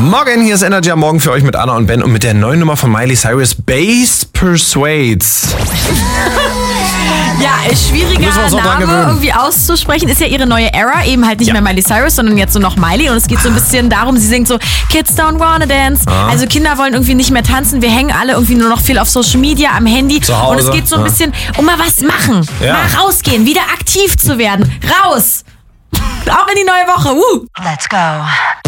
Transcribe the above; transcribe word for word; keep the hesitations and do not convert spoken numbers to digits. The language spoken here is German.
Morgen, hier ist Energy am Morgen für euch mit Anna und Ben und mit der neuen Nummer von Miley Cyrus, Bass Persuades. Ja, schwieriger Name irgendwie auszusprechen. Ist ja ihre neue Era, eben halt nicht ja. mehr Miley Cyrus, sondern jetzt nur noch Miley. Und es geht so ein bisschen darum, sie singt so, Kids don't wanna dance. Ah. Also Kinder wollen irgendwie nicht mehr tanzen. Wir hängen alle irgendwie nur noch viel auf Social Media, am Handy. Zu Hause. Und es geht so ein bisschen um mal was machen. Ja. Mal rausgehen, wieder aktiv zu werden. Raus! Auch in die neue Woche. Uh. Let's go.